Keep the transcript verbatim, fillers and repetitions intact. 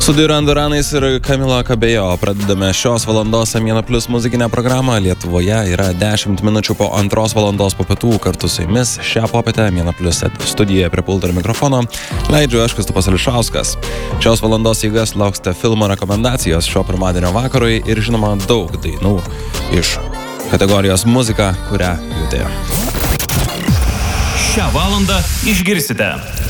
Su Duran Duranais ir Camila Cabello pradedame šios valandos Amėna Plus muzikinę programą. Lietuvoje yra dešimt minučių po antros valandos po pietų. Kartu su jumis šią popietę Amėna Plus studijoje prie pulto ir mikrofono leidžiu aš, Kristupas Ališauskas. Šios valandos eigas lauksite filmo rekomendacijos šio pirmadienio vakarui ir žinoma daug dainų iš kategorijos muzika, kurią girdėjo. Šią valandą išgirsite